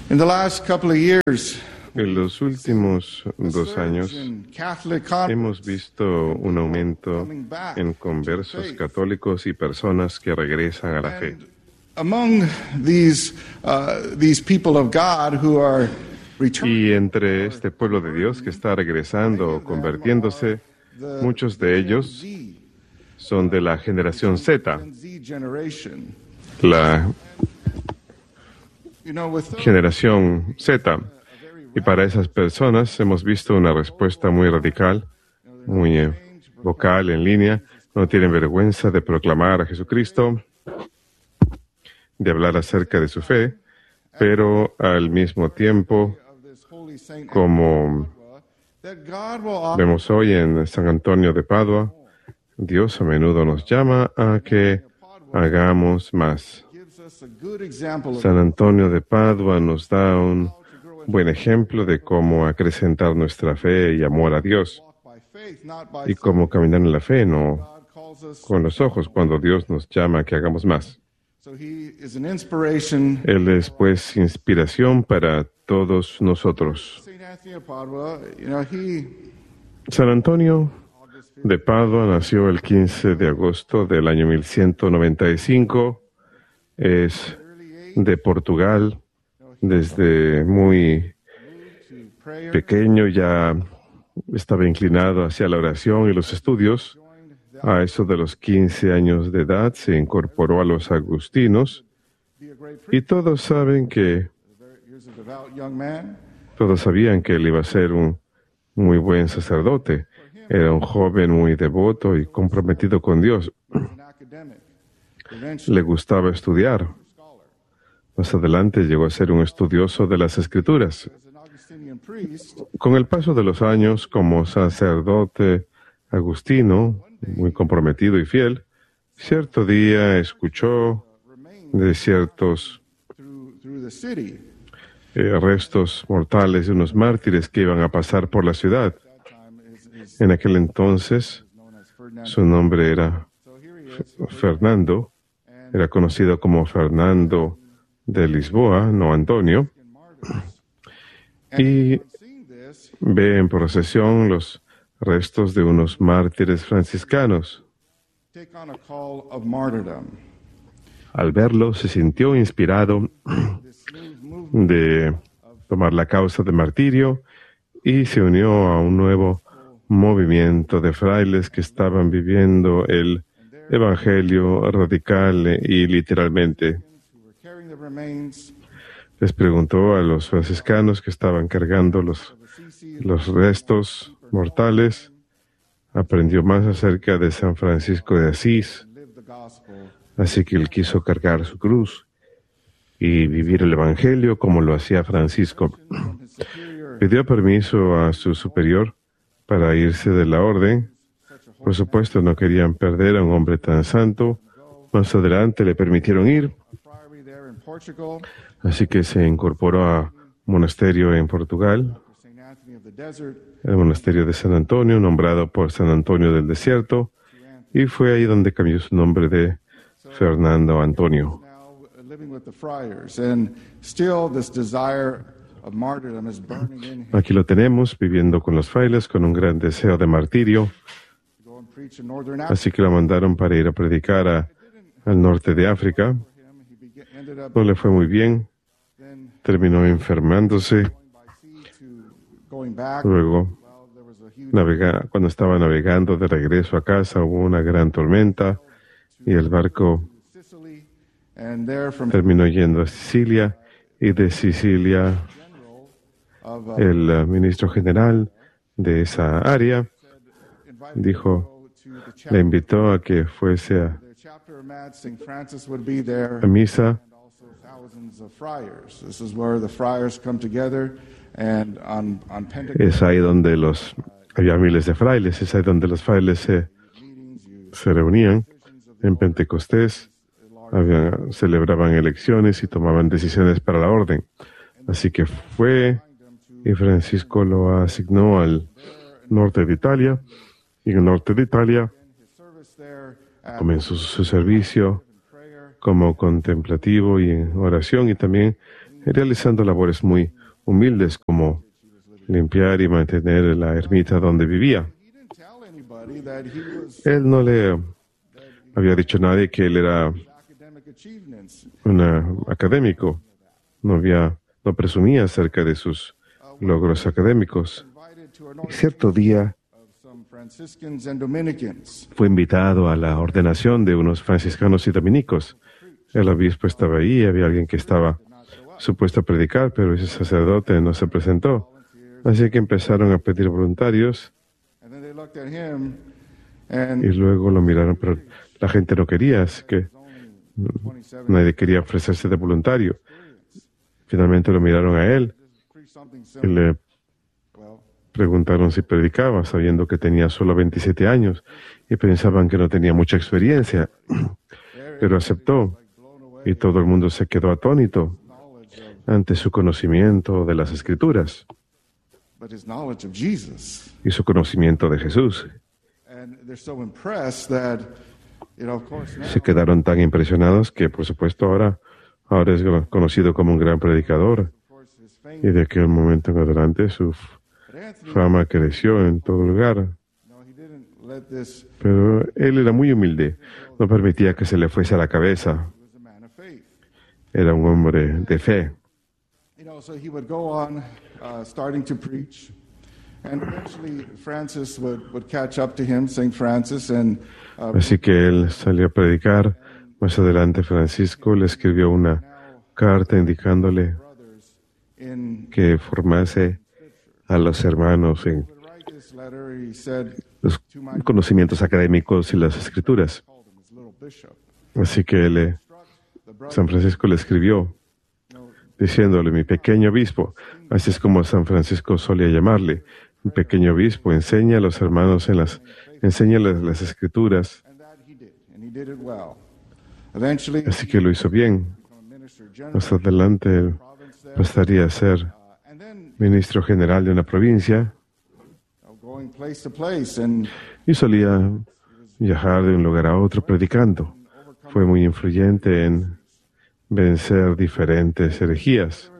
In the last couple of years, En los últimos 2 años hemos visto un aumento en conversos católicos y personas que regresan a la fe. among these people of God who are Y entre este pueblo de Dios que está regresando o convirtiéndose, muchos de ellos son de la generación Z, la generación Z. Y para esas personas hemos visto una respuesta muy radical, muy vocal, en línea. No tienen vergüenza de proclamar a Jesucristo, de hablar acerca de su fe, pero al mismo tiempo, como vemos hoy en San Antonio de Padua, Dios a menudo nos llama a que hagamos más. San Antonio de Padua nos da un buen ejemplo de cómo acrecentar nuestra fe y amor a Dios, y cómo caminar en la fe, no con los ojos, cuando Dios nos llama a que hagamos más. Él es, pues, inspiración para todos nosotros. San Antonio de Padua nació el 15 de agosto del año 1195. Es de Portugal. Desde muy pequeño ya estaba inclinado hacia la oración y los estudios. A eso de los 15 años de edad se incorporó a los agustinos y todos sabían que él iba a ser un muy buen sacerdote. Era un joven muy devoto y comprometido con Dios. Le gustaba estudiar. Más adelante llegó a ser un estudioso de las Escrituras. Con el paso de los años, como sacerdote agustino, muy comprometido y fiel, cierto día escuchó de ciertos restos mortales de unos mártires que iban a pasar por la ciudad. En aquel entonces, su nombre era Fernando, era conocido como Fernando de Lisboa, no Antonio, y ve en procesión los restos de unos mártires franciscanos. Al verlo, se sintió inspirado de tomar la causa de martirio y se unió a un nuevo movimiento de frailes que estaban viviendo el Evangelio radical y literalmente. Les preguntó a los franciscanos que estaban cargando los restos mortales. Aprendió más acerca de San Francisco de Asís. Así que él quiso cargar su cruz y vivir el Evangelio como lo hacía Francisco. Pidió permiso a su superior para irse de la orden. Por supuesto, no querían perder a un hombre tan santo. Más adelante le permitieron ir. Así que se incorporó a un monasterio en Portugal, el monasterio de San Antonio, nombrado por San Antonio del Desierto, y fue ahí donde cambió su nombre de Fernando Antonio. Aquí lo tenemos, viviendo con los frailes, con un gran deseo de martirio. Así que lo mandaron para ir a predicar al norte de África. No le fue muy bien, terminó enfermándose. Luego, cuando estaba navegando de regreso a casa, hubo una gran tormenta y el barco terminó yendo a Sicilia, y de Sicilia el ministro general de esa área le invitó a que fuese a misa. Es ahí donde había miles de frailes, es ahí donde los frailes se reunían en Pentecostés, celebraban elecciones y tomaban decisiones para la orden. Así que fue, y Francisco lo asignó al norte de Italia, y en el norte de Italia comenzó su servicio como contemplativo y en oración, y también realizando labores muy humildes como limpiar y mantener la ermita donde vivía. Él no le había dicho a nadie que él era un académico. No presumía acerca de sus logros académicos. Y cierto día fue invitado a la ordenación de unos franciscanos y dominicos. El obispo estaba ahí, había alguien que estaba supuesto a predicar, pero ese sacerdote no se presentó. Así que empezaron a pedir voluntarios y luego lo miraron, pero la gente no quería, así que nadie quería ofrecerse de voluntario. Finalmente lo miraron a él y le preguntaron si predicaba, sabiendo que tenía solo 27 años y pensaban que no tenía mucha experiencia, pero aceptó y todo el mundo se quedó atónito ante su conocimiento de las Escrituras y su conocimiento de Jesús. Se quedaron tan impresionados que, por supuesto, ahora es conocido como un gran predicador. Y de aquel momento en adelante su fama creció en todo lugar. Pero él era muy humilde. No permitía que se le fuese a la cabeza. Era un hombre de fe. Así que él salió a predicar. Más adelante Francisco le escribió una carta indicándole que formase a los hermanos en los conocimientos académicos y las Escrituras. Así que San Francisco le escribió diciéndole: mi pequeño obispo, así es como San Francisco solía llamarle, mi pequeño obispo, enseña a los hermanos enséñales las Escrituras. Así que lo hizo bien. Más adelante pasaría a ser ministro general de una provincia y solía viajar de un lugar a otro predicando. Fue muy influyente en vencer diferentes herejías.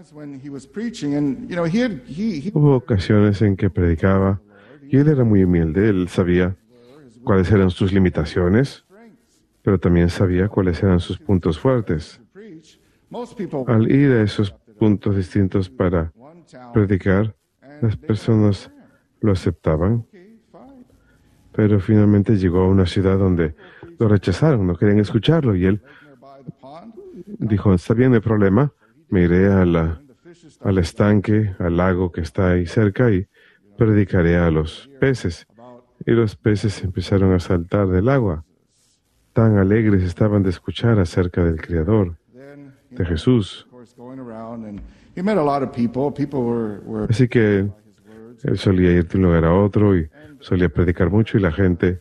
Hubo ocasiones en que predicaba y él era muy humilde. Él sabía cuáles eran sus limitaciones, pero también sabía cuáles eran sus puntos fuertes. Al ir a esos puntos distintos para predicar, las personas lo aceptaban, pero finalmente llegó a una ciudad donde lo rechazaron, no querían escucharlo, y él dijo: está bien, no hay problema, me iré al estanque, al lago que está ahí cerca, y predicaré a los peces. Y los peces empezaron a saltar del agua. Tan alegres estaban de escuchar acerca del Creador, de Jesús. Así que él solía ir de un lugar a otro y solía predicar mucho, y la gente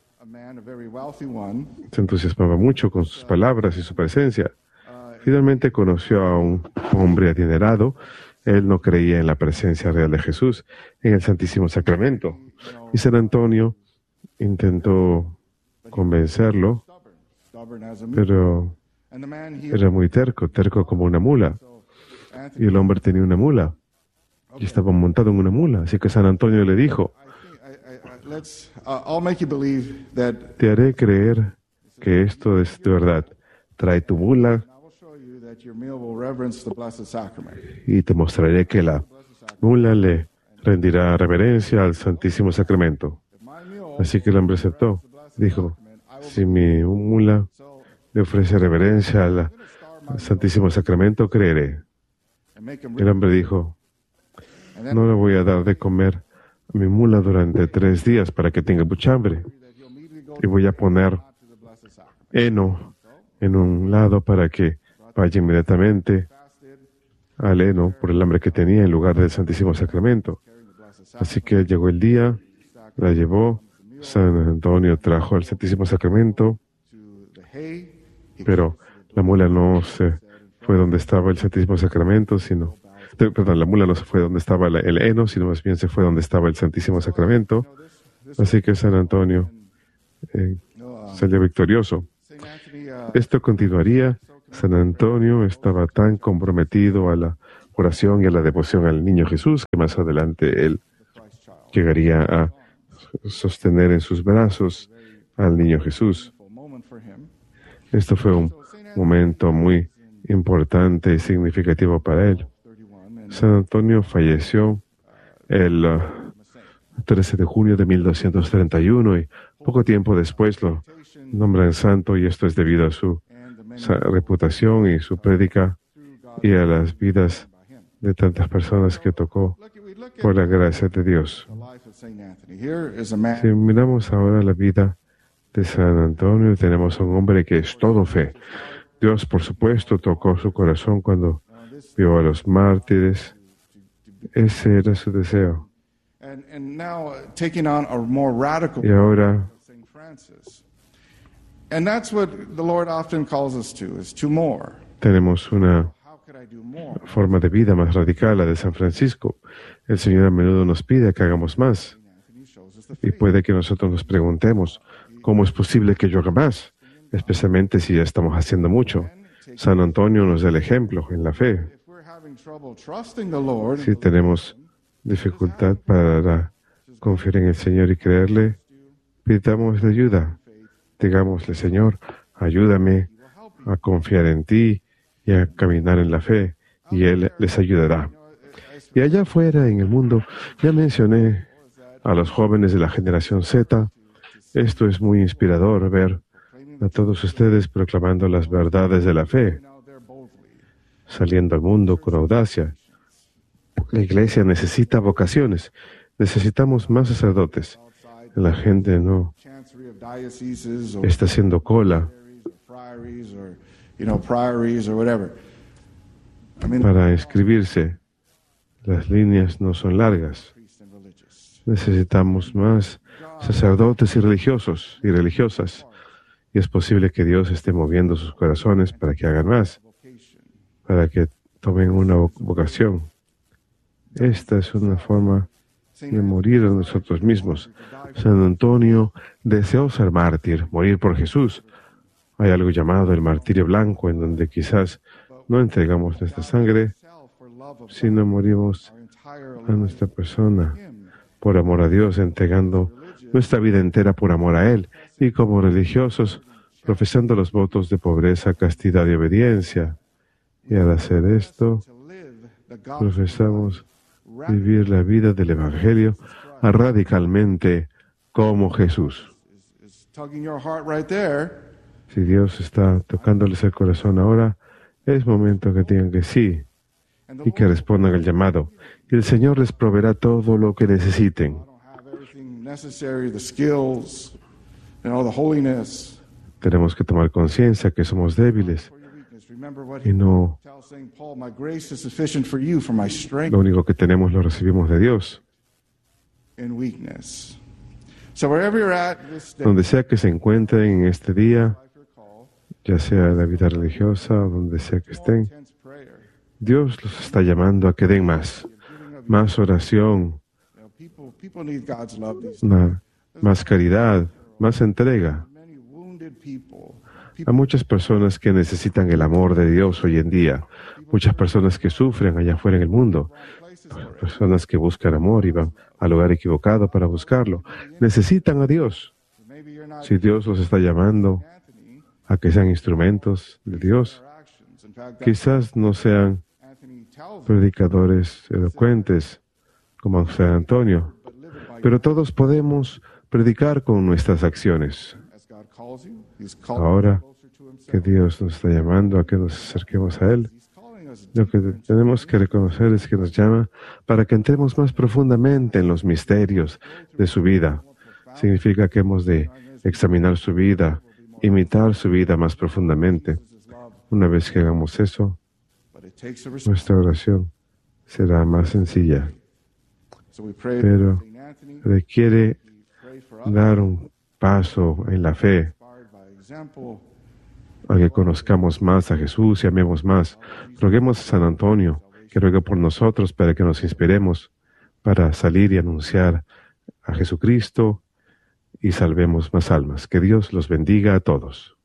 se entusiasmaba mucho con sus palabras y su presencia. Finalmente conoció a un hombre adinerado. Él no creía en la presencia real de Jesús, en el Santísimo Sacramento. Y San Antonio intentó convencerlo, pero era muy terco como una mula. Y el hombre tenía una mula y estaba montado en una mula. Así que San Antonio le dijo: te haré creer que esto es de verdad. Trae tu mula y te mostraré que la mula le rendirá reverencia al Santísimo Sacramento. Así que el hombre aceptó. Dijo: si mi mula le ofrece reverencia al Santísimo Sacramento, creeré. El hombre dijo: no le voy a dar de comer a mi mula durante 3 días para que tenga mucha hambre. Y voy a poner heno en un lado para que vaya inmediatamente al heno por el hambre que tenía en lugar del Santísimo Sacramento. Así que llegó el día, la llevó, San Antonio trajo el Santísimo Sacramento, pero la mula no se fue donde estaba el Santísimo Sacramento, la mula no se fue donde estaba el heno, sino más bien se fue donde estaba el Santísimo Sacramento. Así que San Antonio salió victorioso. Esto continuaría San Antonio estaba tan comprometido a la oración y a la devoción al niño Jesús que más adelante él llegaría a sostener en sus brazos al niño Jesús. Esto fue un momento muy importante y significativo para él. San Antonio falleció el 13 de junio de 1231 y poco tiempo después lo nombran santo, y esto es debido a su reputación y su prédica y a las vidas de tantas personas que tocó por la gracia de Dios. Si miramos ahora la vida de San Antonio, tenemos a un hombre que es todo fe. Dios, por supuesto, tocó su corazón cuando vio a los mártires. Ese era su deseo. Y ahora tenemos una forma de vida más radical, la de San Francisco. El Señor a menudo nos pide que hagamos más. Y puede que nosotros nos preguntemos, ¿cómo es posible que yo haga más? Especialmente si ya estamos haciendo mucho. San Antonio nos da el ejemplo en la fe. Si tenemos dificultad para confiar en el Señor y creerle, pidámosle ayuda. Digámosle, Señor, ayúdame a confiar en ti y a caminar en la fe, y Él les ayudará. Y allá afuera, en el mundo, ya mencioné a los jóvenes de la generación Z. Esto es muy inspirador, ver a todos ustedes proclamando las verdades de la fe, saliendo al mundo con audacia. La iglesia necesita vocaciones. Necesitamos más sacerdotes. La gente no está haciendo cola para inscribirse. Las líneas no son largas. Necesitamos más sacerdotes y religiosos y religiosas. Y es posible que Dios esté moviendo sus corazones para que hagan más, para que tomen una vocación. Esta es una forma de morir a nosotros mismos. San Antonio deseó ser mártir, morir por Jesús. Hay algo llamado el martirio blanco, en donde quizás no entregamos nuestra sangre, sino morimos a nuestra persona por amor a Dios, entregando nuestra vida entera por amor a Él, y como religiosos, profesando los votos de pobreza, castidad y obediencia. Y al hacer esto, profesamos vivir la vida del Evangelio radicalmente como Jesús. Si Dios está tocándoles el corazón ahora, es momento que digan que sí y que respondan al llamado. Y el Señor les proveerá todo lo que necesiten. Tenemos que tomar conciencia que somos débiles y no lo único que tenemos lo recibimos de Dios. Donde sea que se encuentren en este día, ya sea en la vida religiosa o donde sea que estén, Dios los está llamando a que den más oración, más caridad, más entrega. Hay muchas personas que necesitan el amor de Dios hoy en día, muchas personas que sufren allá afuera en el mundo, personas que buscan amor y van al lugar equivocado para buscarlo. Necesitan a Dios. Si Dios los está llamando a que sean instrumentos de Dios, quizás no sean predicadores elocuentes como San Antonio, pero todos podemos predicar con nuestras acciones. Ahora que Dios nos está llamando a que nos acerquemos a Él, lo que tenemos que reconocer es que nos llama para que entremos más profundamente en los misterios de su vida. Significa que hemos de examinar su vida, imitar su vida más profundamente. Una vez que hagamos eso, nuestra oración será más sencilla. Pero requiere dar un paso en la fe, a que conozcamos más a Jesús y amemos más. Roguemos a San Antonio que ruegue por nosotros para que nos inspiremos para salir y anunciar a Jesucristo y salvemos más almas. Que Dios los bendiga a todos.